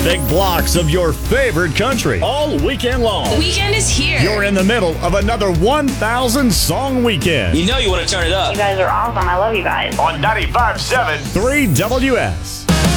big blocks of your favorite country all weekend long. The weekend is here. You're in the middle of another 1,000 song weekend. You know you want to turn it up. You guys are awesome. I love you guys. On 95.7 3WS.